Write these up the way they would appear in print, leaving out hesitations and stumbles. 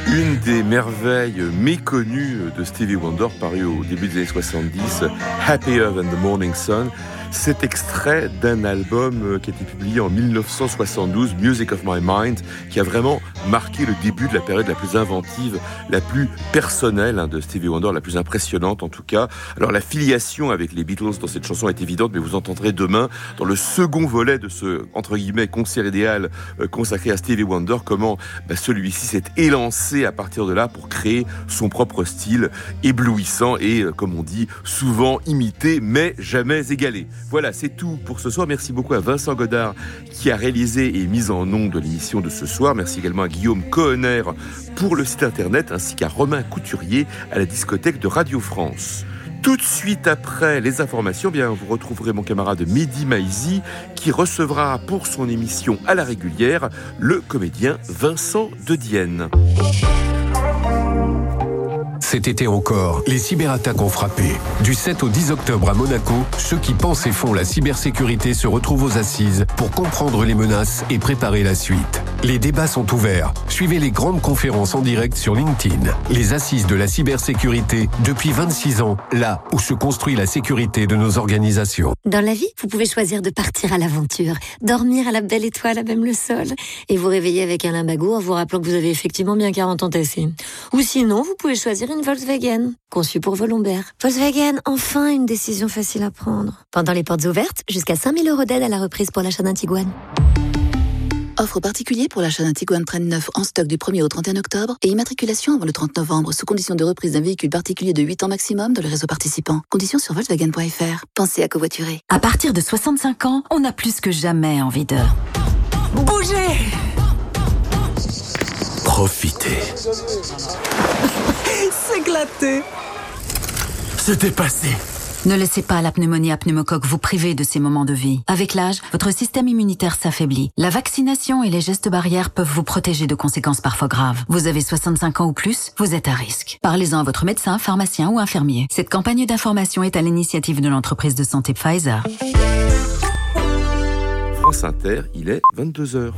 Une des merveilles méconnues de Stevie Wonder, paru au début des années 70, Happier Than the Morning Sun. Cet extrait d'un album qui a été publié en 1972, Music of My Mind, qui a vraiment marqué le début de la période la plus inventive, la plus personnelle de Stevie Wonder, la plus impressionnante en tout cas. Alors la filiation avec les Beatles dans cette chanson est évidente, mais vous entendrez demain, dans le second volet de ce, entre guillemets, concert idéal consacré à Stevie Wonder, comment celui-ci s'est élancé à partir de là pour créer son propre style éblouissant et, comme on dit, souvent imité, mais jamais égalé. Voilà, c'est tout pour ce soir. Merci beaucoup à Vincent Godard qui a réalisé et mis en ondes l'émission de ce soir. Merci également à Guillaume Cohenner pour le site internet, ainsi qu'à Romain Couturier à la discothèque de Radio France. Tout de suite après les informations, vous retrouverez mon camarade Mehdi Maizi qui recevra pour son émission à la régulière le comédien Vincent De Dienne. Cet été encore, les cyberattaques ont frappé. Du 7 au 10 octobre à Monaco, ceux qui pensent et font la cybersécurité se retrouvent aux assises pour comprendre les menaces et préparer la suite. Les débats sont ouverts. Suivez les grandes conférences en direct sur LinkedIn. Les assises de la cybersécurité depuis 26 ans, là où se construit la sécurité de nos organisations. Dans la vie, vous pouvez choisir de partir à l'aventure, dormir à la belle étoile à même le sol, et vous réveiller avec un limbago en vous rappelant que vous avez effectivement bien 40 ans tassés. Ou sinon, vous pouvez choisir une Volkswagen, conçue pour vos lombaires. Volkswagen, enfin une décision facile à prendre. Pendant les portes ouvertes, jusqu'à 5 000 € d'aide à la reprise pour l'achat d'un Tiguan. Offre particulier pour l'achat d'un Tiguan Train 9 en stock du 1er au 31 octobre et immatriculation avant le 30 novembre sous condition de reprise d'un véhicule particulier de 8 ans maximum dans le réseau participant. Conditions sur Volkswagen.fr. Pensez à covoiturer. À partir de 65 ans, on a plus que jamais envie de bouger. Profitez. S'éclater. Se dépasser. Ne laissez pas la pneumonie à pneumocoque vous priver de ces moments de vie. Avec l'âge, votre système immunitaire s'affaiblit. La vaccination et les gestes barrières peuvent vous protéger de conséquences parfois graves. Vous avez 65 ans ou plus, vous êtes à risque. Parlez-en à votre médecin, pharmacien ou infirmier. Cette campagne d'information est à l'initiative de l'entreprise de santé Pfizer. France Inter, il est 22h.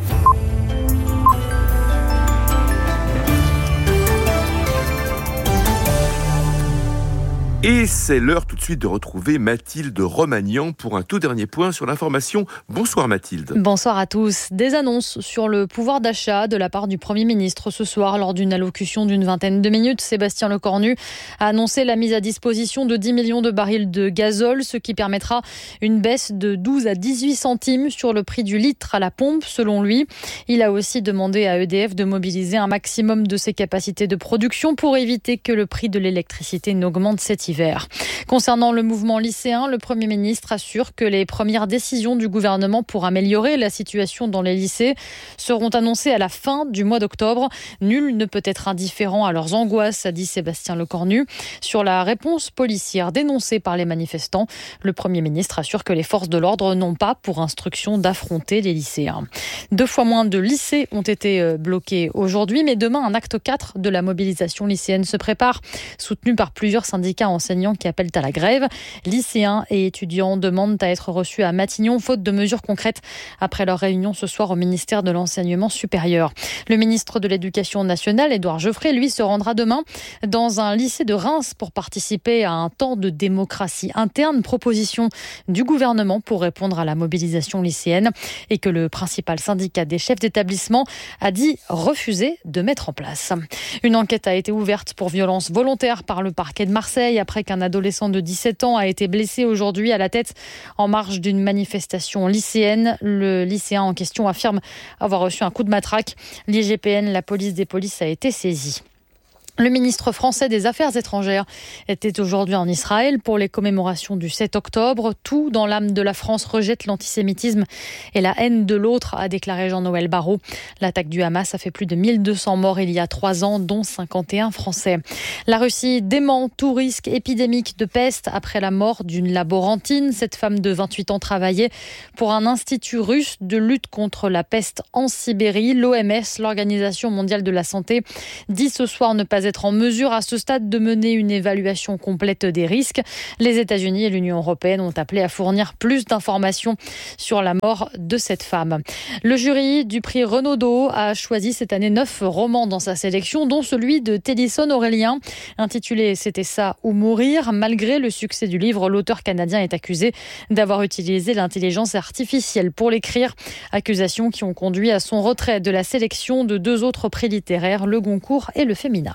Et c'est l'heure tout de suite de retrouver Mathilde Romagnan pour un tout dernier point sur l'information. Bonsoir Mathilde. Bonsoir à tous. Des annonces sur le pouvoir d'achat de la part du Premier ministre ce soir lors d'une allocution d'une vingtaine de minutes. Sébastien Lecornu a annoncé la mise à disposition de 10 millions de barils de gazole, ce qui permettra une baisse de 12 à 18 centimes sur le prix du litre à la pompe, selon lui. Il a aussi demandé à EDF de mobiliser un maximum de ses capacités de production pour éviter que le prix de l'électricité n'augmente cet hiver. Concernant le mouvement lycéen, le Premier ministre assure que les premières décisions du gouvernement pour améliorer la situation dans les lycées seront annoncées à la fin du mois d'octobre. Nul ne peut être indifférent à leurs angoisses, a dit Sébastien Lecornu. Sur la réponse policière dénoncée par les manifestants, le Premier ministre assure que les forces de l'ordre n'ont pas pour instruction d'affronter les lycéens. 2 fois moins de lycées ont été bloqués aujourd'hui, mais demain, un acte 4 de la mobilisation lycéenne se prépare, soutenu par plusieurs syndicats enseignants qui appellent à la grève. Lycéens et étudiants demandent à être reçus à Matignon, faute de mesures concrètes après leur réunion ce soir au ministère de l'Enseignement supérieur. Le ministre de l'Éducation nationale, Édouard Geoffrey, lui, se rendra demain dans un lycée de Reims pour participer à un temps de démocratie interne, proposition du gouvernement pour répondre à la mobilisation lycéenne et que le principal syndicat des chefs d'établissement a dit refuser de mettre en place. Une enquête a été ouverte pour violence volontaire par le parquet de Marseille après qu'un adolescent de 17 ans a été blessé aujourd'hui à la tête en marge d'une manifestation lycéenne. Le lycéen en question affirme avoir reçu un coup de matraque. L'IGPN, la police des polices, a été saisie. Le ministre français des Affaires étrangères était aujourd'hui en Israël pour les commémorations du 7 octobre. Tout dans l'âme de la France rejette l'antisémitisme et la haine de l'autre, a déclaré Jean-Noël Barrot. L'attaque du Hamas a fait plus de 1200 morts il y a 3 ans, dont 51 Français. La Russie dément tout risque épidémique de peste après la mort d'une laborantine. Cette femme de 28 ans travaillait pour un institut russe de lutte contre la peste en Sibérie. L'OMS, l'Organisation mondiale de la santé, dit ce soir ne pas être être en mesure à ce stade de mener une évaluation complète des risques. Les États-Unis et l'Union européenne ont appelé à fournir plus d'informations sur la mort de cette femme. Le jury du prix Renaudot a choisi cette année 9 romans dans sa sélection, dont celui de Tennyson Aurélien, intitulé « C'était ça ou mourir ». Malgré le succès du livre, l'auteur canadien est accusé d'avoir utilisé l'intelligence artificielle pour l'écrire. Accusations qui ont conduit à son retrait de la sélection de 2 autres prix littéraires, le Goncourt et le Femina.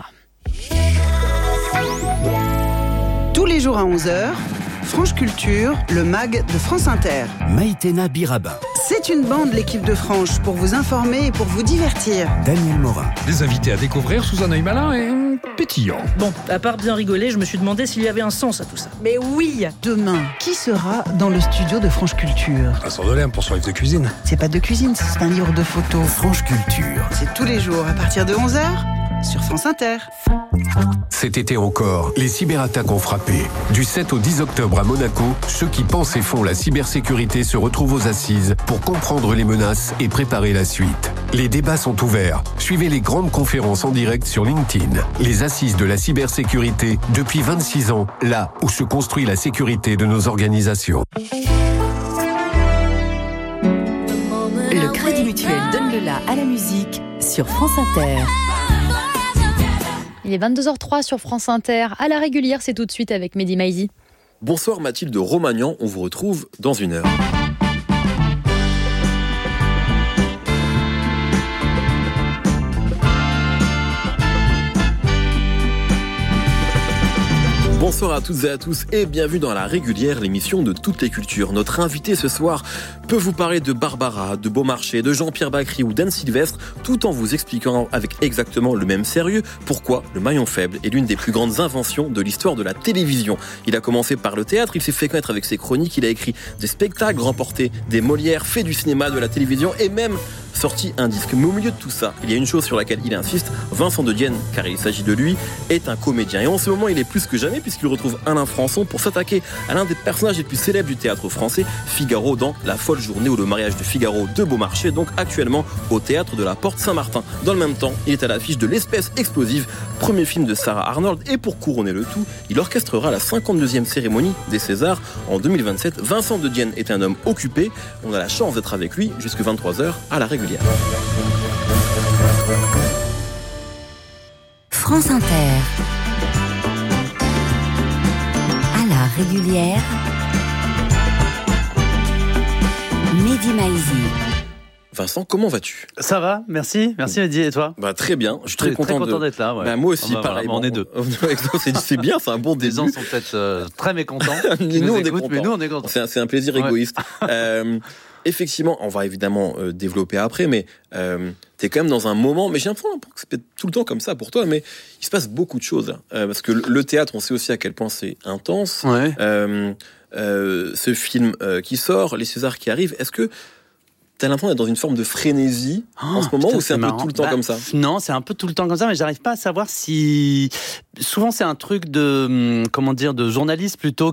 Tous les jours à 11h, France Culture, le MAG de France Inter. Maïtena Biraba. C'est une bande, l'équipe de France, pour vous informer et pour vous divertir. Daniel Morin. Des invités à découvrir sous un œil malin et pétillant. Bon, à part bien rigoler, je me suis demandé s'il y avait un sens à tout ça. Mais oui. Demain, qui sera dans le studio de France Culture? Vincent Delem pour son livre de cuisine. C'est pas de cuisine, c'est un livre de photos. France Culture. C'est tous les jours à partir de 11h sur France Inter. Cet été encore, les cyberattaques ont frappé. Du 7 au 10 octobre à Monaco, ceux qui pensent et font la cybersécurité se retrouvent aux assises pour comprendre les menaces et préparer la suite. Les débats sont ouverts. Suivez les grandes conférences en direct sur LinkedIn. Les assises de la cybersécurité depuis 26 ans, là où se construit la sécurité de nos organisations. Le Crédit Mutuel donne le la à la musique sur France Inter. Il est 22h03 sur France Inter. À la régulière, c'est tout de suite avec Mehdi Maizi. Bonsoir Mathilde Romagnan, on vous retrouve dans une heure. Bonsoir à toutes et à tous et bienvenue dans La Régulière, l'émission de toutes les cultures. Notre invité ce soir peut vous parler de Barbara, de Beaumarchais, de Jean-Pierre Bacry ou d'Anne Sylvestre, tout en vous expliquant avec exactement le même sérieux pourquoi le maillon faible est l'une des plus grandes inventions de l'histoire de la télévision. Il a commencé par le théâtre, il s'est fait connaître avec ses chroniques, il a écrit des spectacles, remporté des Molières, fait du cinéma, de la télévision et même sorti un disque. Mais au milieu de tout ça, il y a une chose sur laquelle il insiste, Vincent de Dienne, car il s'agit de lui, est un comédien. Et en ce moment, il est plus que jamais puisqu'il retrouve Alain Françon pour s'attaquer à l'un des personnages les plus célèbres du théâtre français, Figaro dans La folle journée ou le mariage de Figaro de Beaumarchais, donc actuellement au théâtre de la Porte Saint-Martin. Dans le même temps, il est à l'affiche de L'Espèce explosive, premier film de Sarah Arnold, et pour couronner le tout, il orchestrera la 52e cérémonie des Césars en 2027. Vincent de Dienne est un homme occupé, on a la chance d'être avec lui jusqu'à 23h à La Régulière. France Inter. À La Régulière. Mehdi Maizi. Vincent, comment vas-tu ? Ça va, merci Mehdi, et toi ? Très bien, je suis très content d'être là. Ouais. Moi aussi, pareil. On est deux. C'est bien, c'est un bon début. Les gens sont peut-être très mécontents. mais nous, on est contents. C'est un plaisir égoïste. Effectivement, on va évidemment développer après, mais t'es quand même dans un moment, mais j'ai l'impression que c'est peut-être tout le temps comme ça pour toi, mais il se passe beaucoup de choses. Parce que le théâtre, on sait aussi à quel point c'est intense. Ouais. Ce film qui sort, les Césars qui arrivent, est-ce que t'as l'impression d'être dans une forme de frénésie en ce moment, ou c'est un peu tout le temps comme ça ? Non, c'est un peu tout le temps comme ça, mais j'arrive pas à savoir si... Souvent, c'est un truc de journalistes plutôt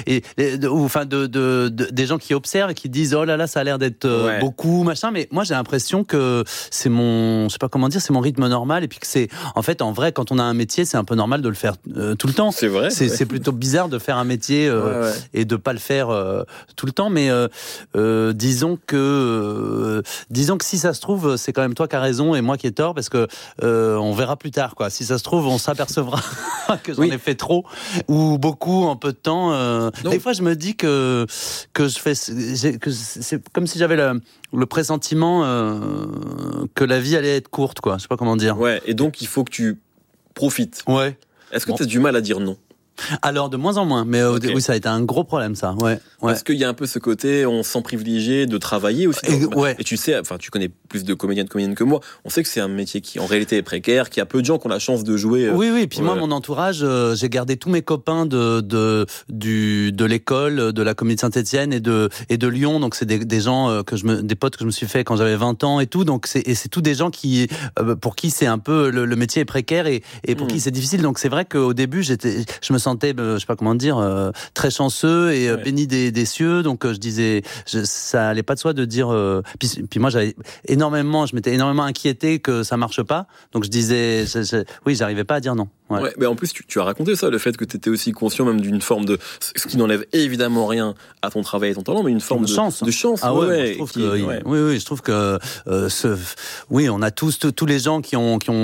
des gens qui observent et qui disent oh là là, ça a l'air d'être beaucoup machin. Mais moi, j'ai l'impression que c'est mon rythme normal, et puis que c'est en fait en vrai, quand on a un métier, c'est un peu normal de le faire tout le temps. C'est vrai. C'est plutôt bizarre de faire un métier et de pas le faire tout le temps. Mais disons que si ça se trouve, c'est quand même toi qui as raison et moi qui ai tort, parce que on verra plus tard, quoi. Si ça se trouve, on s'apercevra que j'en ai fait trop ou beaucoup en peu de temps. Des fois, je me dis que c'est comme si j'avais le pressentiment que la vie allait être courte, quoi. Je sais pas comment dire. Ouais. Et donc, il faut que tu profites. Ouais. Est-ce que tu as du mal à dire non ? Alors, de moins en moins, mais oui, ça a été un gros problème, ça. Ouais. Parce qu'il y a un peu ce côté, on se sent privilégié de travailler aussi. Et tu sais, tu connais plus de comédiennes que moi. On sait que c'est un métier qui, en réalité, est précaire, qu'il y a peu de gens qui ont la chance de jouer. Oui. Et puis moi, mon entourage, j'ai gardé tous mes copains de l'école, de la Comédie de Saint-Étienne et de Lyon. Donc c'est des gens des potes que je me suis fait quand j'avais 20 ans et tout. Donc c'est tous des gens qui, pour qui c'est un peu le métier est précaire et pour qui c'est difficile. Donc c'est vrai qu'au début, je me sentais, je sais pas comment dire, très chanceux et béni des cieux. Donc je disais, ça allait pas de soi de dire. Puis moi, je m'étais énormément inquiété que ça marche pas. Donc je disais, oui, j'arrivais pas à dire non. Ouais, mais en plus, tu as raconté ça, le fait que tu étais aussi conscient même d'une forme de... Ce qui n'enlève évidemment rien à ton travail et ton talent, mais une forme de chance. Ah ouais, oui, je trouve que... oui, on a tous les gens qui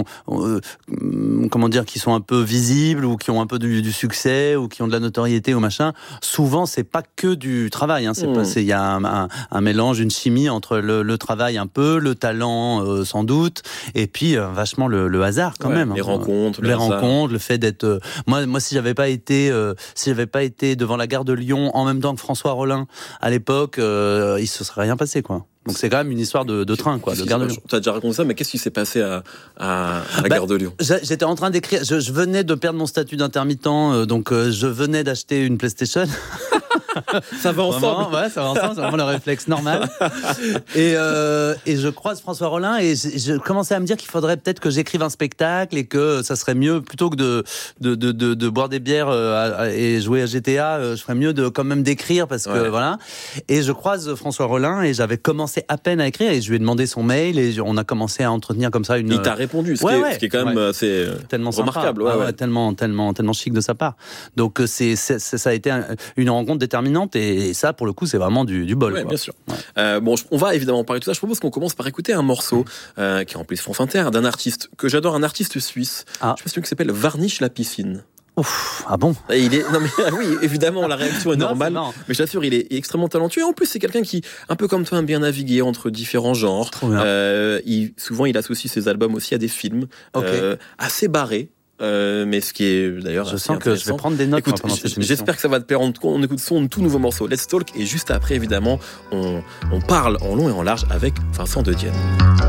sont un peu visibles ou qui ont un peu du succès ou qui ont de la notoriété ou machin. Souvent, c'est pas que du travail. Hein, il y a un mélange, une chimie entre le travail un peu, le talent sans doute, et puis vachement le hasard quand même. Les rencontres, le fait d'être moi si j'avais pas été devant la gare de Lyon en même temps que François Rollin à l'époque, il se serait rien passé quoi. Donc c'est quand même une histoire de train quoi, de gare de Lyon. Tu as déjà raconté ça, mais qu'est-ce qui s'est passé à la gare de Lyon? J'étais en train d'écrire, je venais de perdre mon statut d'intermittent, donc je venais d'acheter une PlayStation. Ça va ensemble. Ouais, ça va ensemble, c'est vraiment le réflexe normal. Et je croise François Rollin et je commençais à me dire qu'il faudrait peut-être que j'écrive un spectacle et que ça serait mieux, plutôt que de boire des bières et jouer à GTA, je ferais mieux quand même d'écrire parce que voilà. Et je croise François Rollin et j'avais commencé à peine à écrire et je lui ai demandé son mail et on a commencé à entretenir comme ça une... Il t'a répondu, ce qui est quand même assez tellement remarquable. Tellement chic de sa part. Donc ça a été une rencontre déterminante et ça pour le coup c'est vraiment du bol. Ouais, bien sûr. Bon, on va évidemment parler de tout ça. Je propose qu'on commence par écouter un morceau qui est en plus France Inter d'un artiste que j'adore, un artiste suisse. Je sais pas si qui s'appelle Varnish la piscine. Ouf, ah bon? Oui, évidemment, la réaction est normale. Mais je t'assure, il est extrêmement talentueux. En plus, c'est quelqu'un qui, un peu comme toi, aime bien naviguer entre différents genres. Souvent, il associe ses albums aussi à des films assez barrés. Mais ce qui est d'ailleurs... Je sens que je vais prendre des notes. Écoute, j'espère que ça va te plaire. On écoute son tout nouveau morceau, Let's Talk. Et juste après, évidemment, on parle en long et en large avec Vincent De Dienne.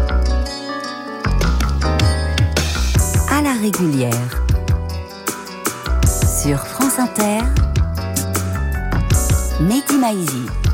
À la régulière. Sur France Inter, Mehdi Maizi.